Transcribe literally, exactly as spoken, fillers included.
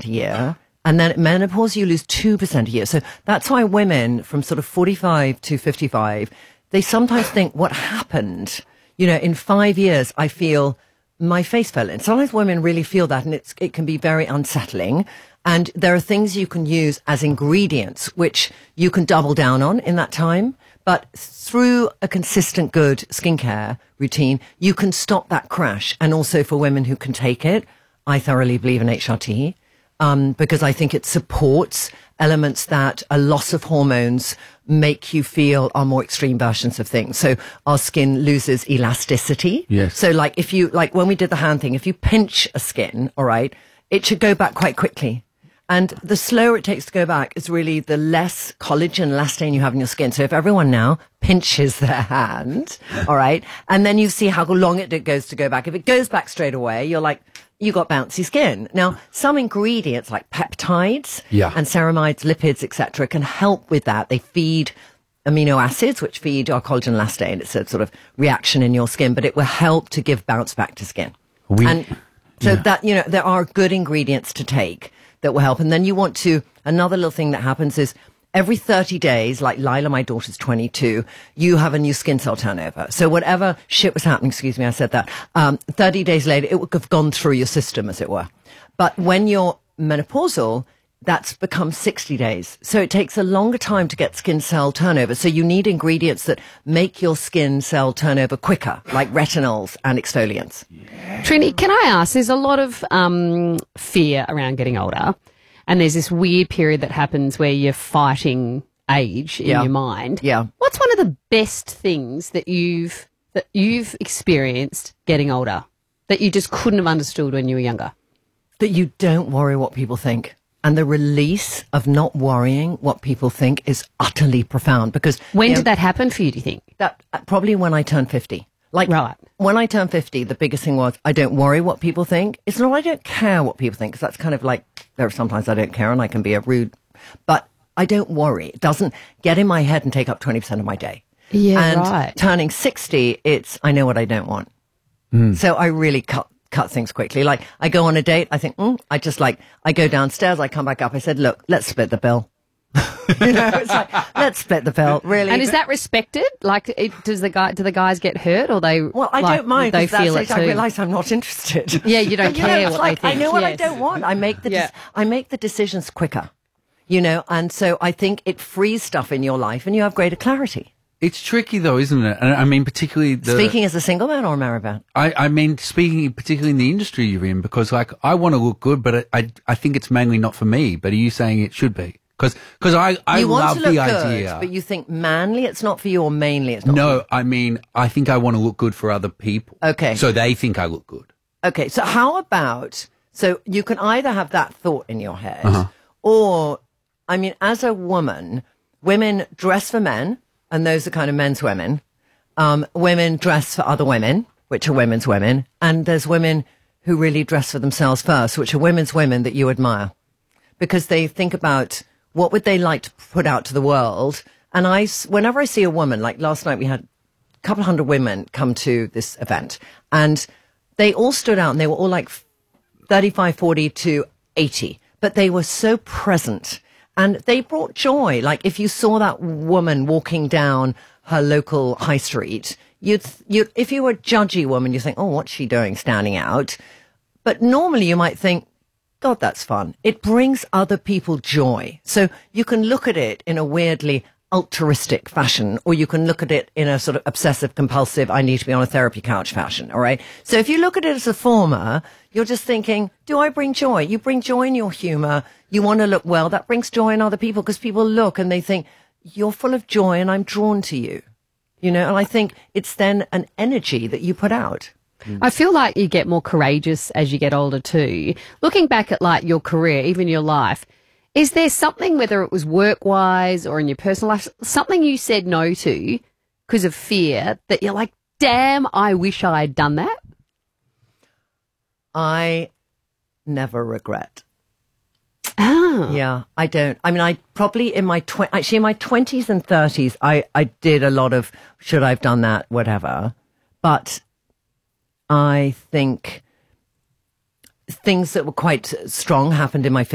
percent a year. And then at menopause, you lose two percent a year. So that's why women from sort of forty-five to fifty-five, they sometimes think, what happened? You know, in five years, I feel my face fell in. Sometimes women really feel that, and it's, it can be very unsettling. And there are things you can use as ingredients, which you can double down on in that time. But through a consistent good skincare routine, you can stop that crash. And also for women who can take it, I thoroughly believe in H R T. Um, because I think it supports elements that a loss of hormones make you feel are more extreme versions of things. So our skin loses elasticity. Yes. So like if you, like when we did the hand thing, if you pinch a skin, all right, it should go back quite quickly. And the slower it takes to go back is really the less collagen, elastane you have in your skin. So if everyone now pinches their hand, all right, and then you see how long it goes to go back. If it goes back straight away, you're like, you got bouncy skin. Now, some ingredients like peptides yeah. and ceramides, lipids, et cetera, can help with that. They feed amino acids, which feed our collagen elastane. It's a sort of reaction in your skin, but it will help to give bounce back to skin. We, and so yeah. that, you know, there are good ingredients to take that will help. And then you want to, another little thing that happens is every thirty days, like Lila, my daughter's twenty-two, you have a new skin cell turnover. So whatever shit was happening, excuse me, I said that, um, thirty days later, it would have gone through your system, as it were. But when you're menopausal, that's become sixty days. So it takes a longer time to get skin cell turnover. So you need ingredients that make your skin cell turnover quicker, like retinols and exfoliants. Yeah. Trini, can I ask, there's a lot of um, fear around getting older. And there's this weird period that happens where you're fighting age in yeah. your mind. Yeah. What's one of the best things that you've that you've experienced getting older that you just couldn't have understood when you were younger? That you don't worry what people think. And the release of not worrying what people think is utterly profound. Because when you know, did that happen for you, do you think? That uh, probably when I turned fifty. Like, right. When I turned fifty, the biggest thing was I don't worry what people think. It's not I don't care what people think, because that's kind of like, there are sometimes I don't care and I can be a rude, but I don't worry. It doesn't get in my head and take up twenty percent of my day. Yeah, and right. turning sixty, it's, I know what I don't want. Mm. So I really cut, cut things quickly. Like I go on a date, I think, mm, I just like, I go downstairs, I come back up, I said, look, let's split the bill. You know, it's like, let's split the bill, really. And is that respected? Like, it, does the guy, do the guys get hurt, or they? Well, I like, don't mind. They feel it too. I realise I'm not interested. Yeah, you don't you care know, what like, they think. I know what yes. I don't want. I make the yeah. de- I make the decisions quicker. You know, and so I think it frees stuff in your life, and you have greater clarity. It's tricky, though, isn't it? And I mean, particularly the, speaking as a single man or a married man. I, I mean, speaking particularly in the industry you're in, because like I want to look good, but I, I I think it's mainly not for me. But are you saying it should be? Because because I I you want love to look the good, idea, but you think manly it's not for you, or mainly it's not. No, for you? I mean I think I want to look good for other people. Okay, so they think I look good. Okay, so how about so you can either have that thought in your head, uh-huh. or I mean, as a woman, women dress for men, and those are kind of men's women. Um, women dress for other women, which are women's women, and there's women who really dress for themselves first, which are women's women that you admire, because they think about what would they like to put out to the world. And I, whenever I see a woman, like last night we had a couple hundred women come to this event, and they all stood out, and they were all like thirty-five, forty to eighty, but they were so present. And they brought joy. Like if you saw that woman walking down her local high street, you'd, you'd, if you were a judgy woman, you think, oh, what's she doing standing out? But normally you might think, God, that's fun. It brings other people joy. So you can look at it in a weirdly altruistic fashion, or you can look at it in a sort of obsessive compulsive, I need to be on a therapy couch fashion. All right. So if you look at it as a former, you're just thinking, do I bring joy? You bring joy in your humor. You want to look well. That brings joy in other people, because people look and they think you're full of joy and I'm drawn to you, you know, and I think it's then an energy that you put out. I feel like you get more courageous as you get older too. Looking back at like your career, even your life, is there something, whether it was work-wise or in your personal life, something you said no to because of fear that you're like, damn, I wish I had done that? I never regret. Oh. Yeah, I don't. I mean, I probably in my, tw- actually in my twenties and thirties, I, I did a lot of, should I have done that, whatever. But I think things that were quite strong happened in my